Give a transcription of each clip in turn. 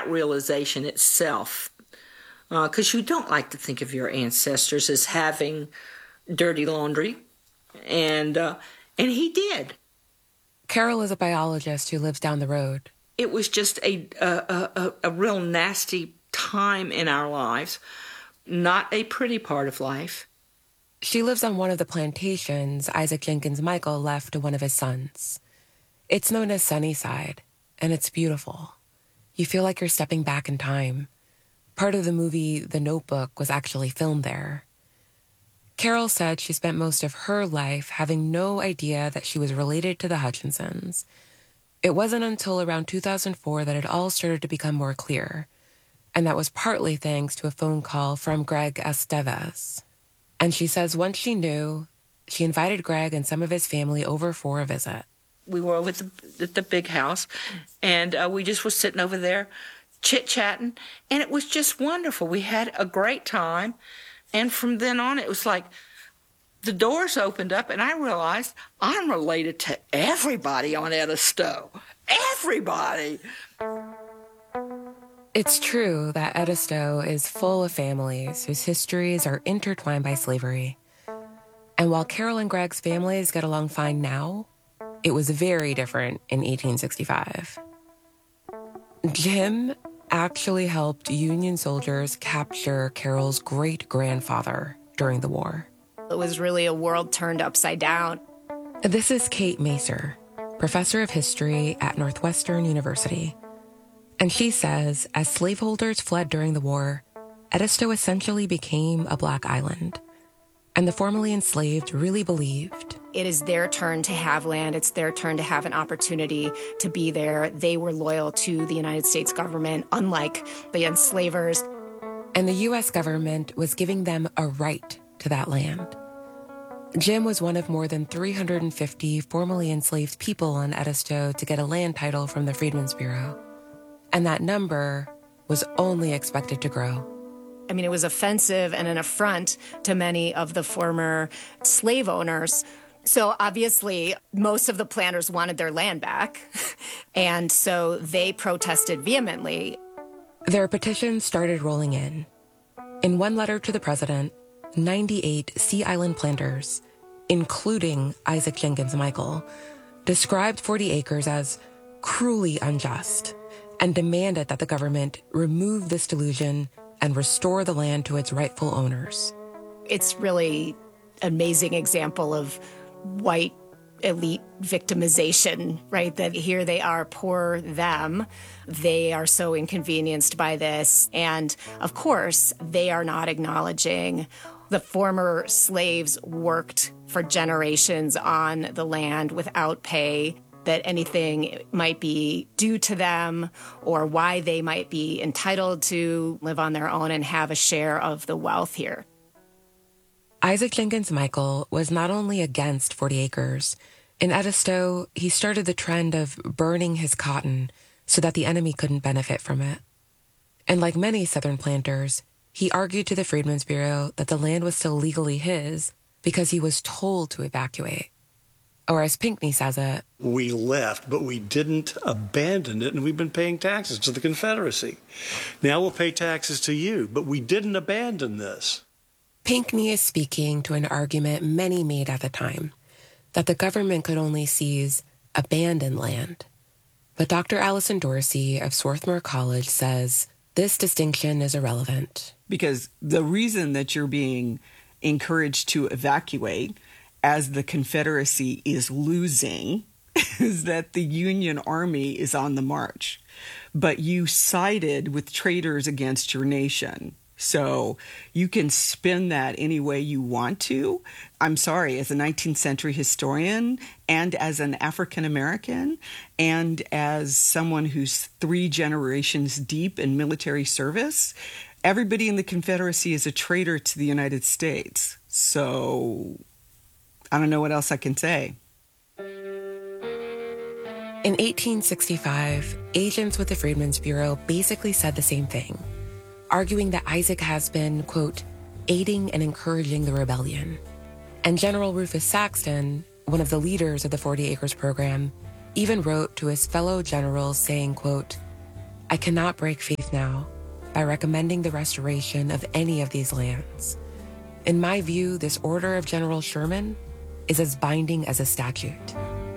that realization itself, because you don't like to think of your ancestors as having dirty laundry, and he did. Carol is a biologist who lives down the road. It was just a real nasty time in our lives, not a pretty part of life. She lives on one of the plantations Isaac Jenkins Michael left to one of his sons. It's known as Sunnyside, and it's beautiful. You feel like you're stepping back in time. Part of the movie The Notebook was actually filmed there. Carol said she spent most of her life having no idea that she was related to the Hutchinsons. It wasn't until around 2004 that it all started to become more clear, and that was partly thanks to a phone call from Greg Estevez. And she says once she knew, she invited Greg and some of his family over for a visit. We were over at the big house, and we just were sitting over there chit-chatting, and it was just wonderful. We had a great time, and from then on, it was like the doors opened up, and I realized I'm related to everybody on Edisto. Everybody! It's true that Edisto is full of families whose histories are intertwined by slavery. And while Carol and Greg's families get along fine now, it was very different in 1865. Jim actually helped Union soldiers capture Carol's great-grandfather during the war. It was really a world turned upside down. This is Kate Macer, professor of history at Northwestern University. And she says, as slaveholders fled during the war, Edisto essentially became a black island. And the formerly enslaved really believed it is their turn to have land. It's their turn to have an opportunity to be there. They were loyal to the United States government, unlike the enslavers. And the U.S. government was giving them a right to that land. Jim was one of more than 350 formerly enslaved people on Edisto to get a land title from the Freedmen's Bureau. And that number was only expected to grow. I mean, it was offensive and an affront to many of the former slave owners. So obviously, most of the planters wanted their land back, and so they protested vehemently. Their petitions started rolling in. In one letter to the president, 98 Sea Island planters, including Isaac Jenkins Michael, described 40 acres as cruelly unjust and demanded that the government remove this delusion and restore the land to its rightful owners. It's really an amazing example of white elite victimization, right? That here they are, poor them. They are so inconvenienced by this. And of course, they are not acknowledging the former slaves worked for generations on the land without pay, that anything might be due to them or why they might be entitled to live on their own and have a share of the wealth here. Isaac Jenkins Michael was not only against 40 acres. In Edisto, he started the trend of burning his cotton so that the enemy couldn't benefit from it. And like many Southern planters, he argued to the Freedmen's Bureau that the land was still legally his because he was told to evacuate. Or as Pinckney says it, we left, but we didn't abandon it, and we've been paying taxes to the Confederacy. Now we'll pay taxes to you, but we didn't abandon this. Pinckney is speaking to an argument many made at the time, that the government could only seize abandoned land. But Dr. Allison Dorsey of Swarthmore College says this distinction is irrelevant. Because the reason that you're being encouraged to evacuate as the Confederacy is losing is that the Union Army is on the march. But you sided with traitors against your nation. So you can spin that any way you want to. I'm sorry, as a 19th century historian and as an African American and as someone who's 3 generations deep in military service, everybody in the Confederacy is a traitor to the United States. So I don't know what else I can say. In 1865, agents with the Freedmen's Bureau basically said the same thing, arguing that Isaac has been, quote, aiding and encouraging the rebellion. And General Rufus Saxton, one of the leaders of the 40 Acres program, even wrote to his fellow generals saying, quote, I cannot break faith recommending the restoration of any of these lands. In my view, this order of General Sherman is as binding as a statute.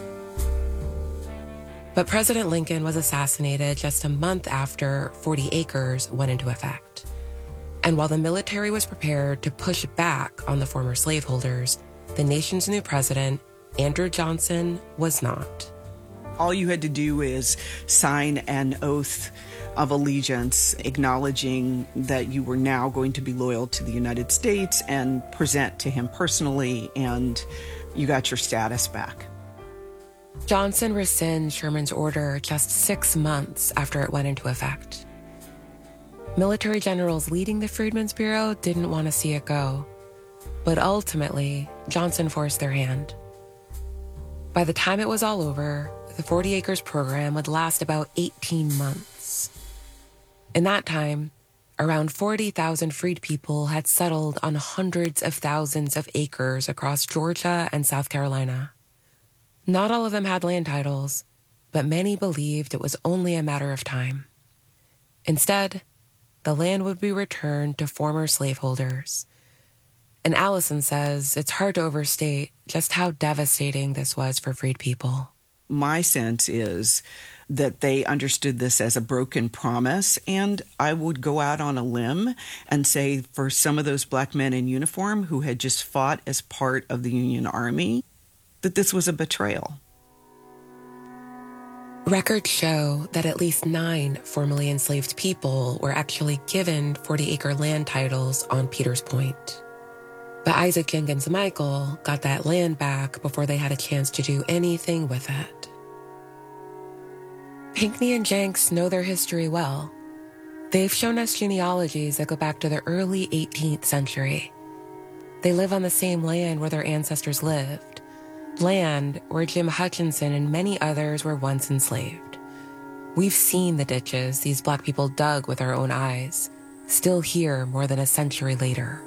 But President Lincoln was assassinated just a month after 40 acres went into effect. And while the military was prepared to push back on the former slaveholders, the nation's new president, Andrew Johnson, was not. All you had to do is sign an oath of allegiance acknowledging that you were now going to be loyal to the United States and present to him personally, and you got your status back. Johnson rescinds Sherman's order just 6 months after it went into effect. Military generals leading the Freedmen's Bureau didn't want to see it go, but ultimately, Johnson forced their hand. By the time it was all over, the 40 Acres program would last about 18 months. In that time, around 40,000 freed people had settled on hundreds of thousands of acres across Georgia and South Carolina. Not all of them had land titles, but many believed it was only a matter of time. Instead, the land would be returned to former slaveholders. And Allison says it's hard to overstate just how devastating this was for freed people. My sense is that they understood this as a broken promise, and I would go out on a limb and say for some of those black men in uniform who had just fought as part of the Union Army, that this was a betrayal. Records show that at least 9 formerly enslaved people were actually given 40-acre land titles on Peters Point. But Isaac Jenkins Michael got that land back before they had a chance to do anything with it. Pinckney and Jenks know their history well. They've shown us genealogies that go back to the early 18th century. They live on the same land where their ancestors lived, land where Jim Hutchinson and many others were once enslaved. We've seen the ditches these black people dug with our own eyes, still here more than a century later.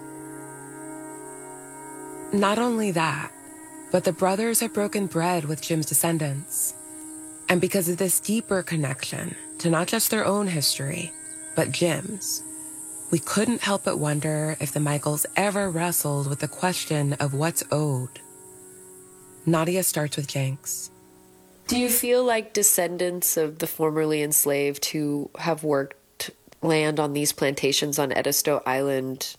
Not only that, but the brothers have broken bread with Jim's descendants. And because of this deeper connection to not just their own history, but Jim's, we couldn't help but wonder if the Michaels ever wrestled with the question of what's owed. Nadia starts with Jenks. Do you feel like descendants of the formerly enslaved who have worked land on these plantations on Edisto Island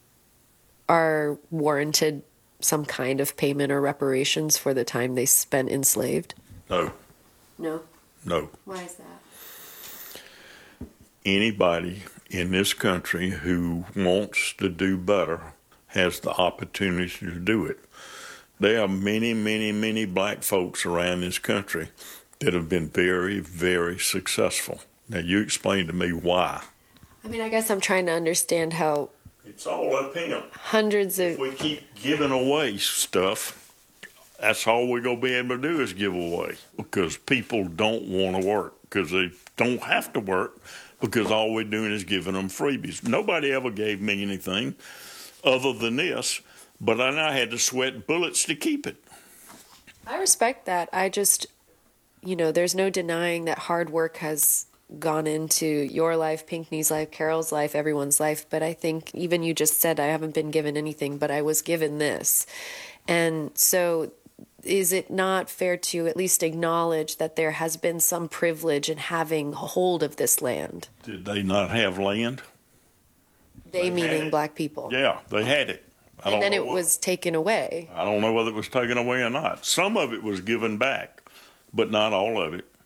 are warranted some kind of payment or reparations for the time they spent enslaved? No. No? No. Why is that? Anybody in this country who wants to do better has the opportunity to do it. There are many, many, many black folks around this country that have been very, very successful. Now, you explain to me why. I mean, I guess I'm trying to understand how It's all up him. hundreds of... If we keep giving away stuff, that's all we're going to be able to do is give away, because people don't want to work, because they don't have to work, because all we're doing is giving them freebies. Nobody ever gave me anything other than this, but I had to sweat bullets to keep it. I respect that. I just, there's no denying that hard work has gone into your life, Pinckney's life, Carol's life, everyone's life. But I think even you just said I haven't been given anything, but I was given this. And so is it not fair to at least acknowledge that there has been some privilege in having hold of this land? Did they not have land? They meaning it. black people. Yeah, they had it. And then it was taken away. I don't know whether it was taken away or not. Some of it was given back, but not all of it.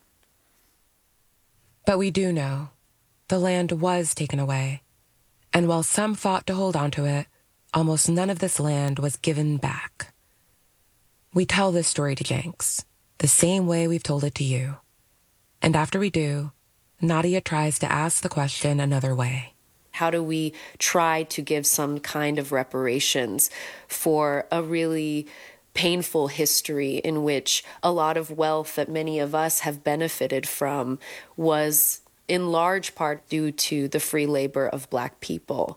But we do know the land was taken away. And while some fought to hold onto it, almost none of this land was given back. We tell this story to Jenks, the same way we've told it to you. And after we do, Nadia tries to ask the question another way. How do we try to give some kind of reparations for a really painful history in which a lot of wealth that many of us have benefited from was in large part due to the free labor of black people?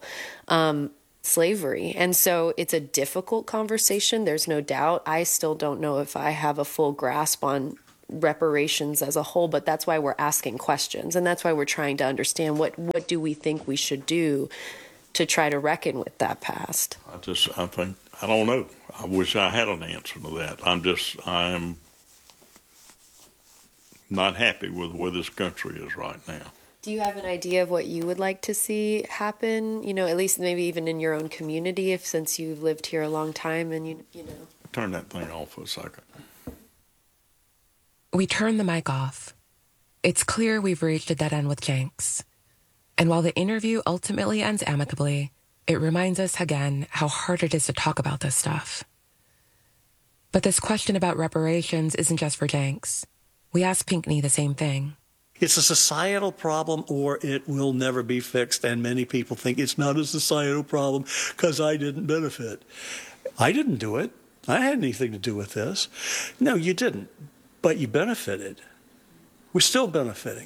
Slavery. And so it's a difficult conversation. There's no doubt. I still don't know if I have a full grasp on reparations as a whole, but that's why we're asking questions, and that's why we're trying to understand what do we think we should do to try to reckon with that past. I don't know. I wish I had an answer to that. I am not happy with where this country is right now. Do you have an idea of what you would like to see happen? You know, at least maybe even in your own community, since you've lived here a long time and you know. Turn that thing off for a second. We turn the mic off. It's clear we've reached a dead end with Jenks. And while the interview ultimately ends amicably, it reminds us again how hard it is to talk about this stuff. But this question about reparations isn't just for Jenks. We asked Pinckney the same thing. It's a societal problem or it will never be fixed, and many people think it's not a societal problem because I didn't benefit. I didn't do it. I had anything to do with this. No, you didn't, but you benefited. We're still benefiting.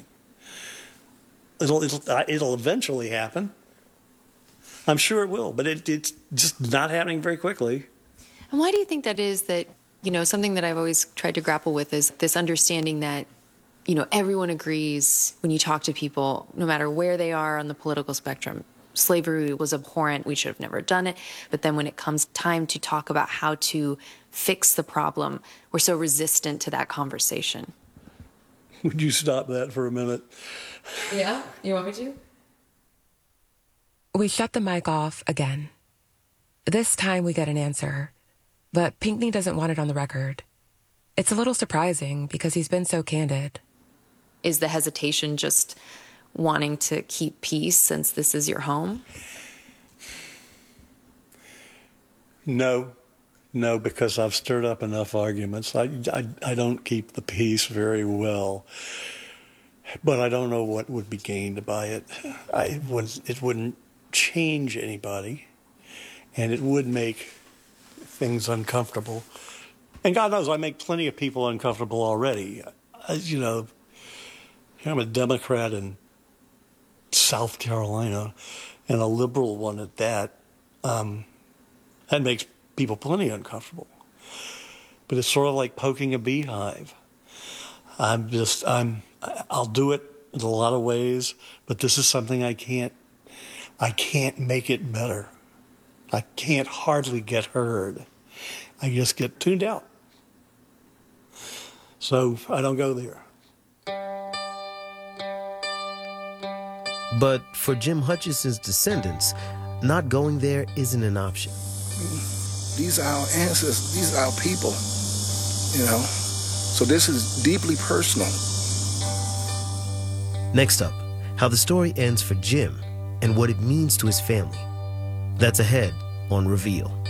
It'll eventually happen. I'm sure it will, but it's just not happening very quickly. And why do you think that is that, you know, something that I've always tried to grapple with is this understanding that, you know, everyone agrees when you talk to people, no matter where they are on the political spectrum, slavery was abhorrent, we should have never done it. But then when it comes time to talk about how to fix the problem, we're so resistant to that conversation. Would you stop that for a minute? Yeah? You want me to? We shut the mic off again. This time we get an answer, but Pinckney doesn't want it on the record. It's a little surprising because he's been so candid. Is the hesitation just wanting to keep peace since this is your home? No, because I've stirred up enough arguments. I don't keep the peace very well, but I don't know what would be gained by it. It wouldn't change anybody, and it would make things uncomfortable. And God knows I make plenty of people uncomfortable already. You know, I'm a Democrat in South Carolina, and a liberal one at that. That makes people plenty uncomfortable. But it's sort of like poking a beehive. I'll do it in a lot of ways, but this is something I can't make it better. I can't hardly get heard. I just get tuned out. So I don't go there. But for Jim Hutchison's descendants, not going there isn't an option. These are our ancestors. These are our people, you know. So this is deeply personal. Next up, how the story ends for Jim and what it means to his family. That's ahead on Reveal.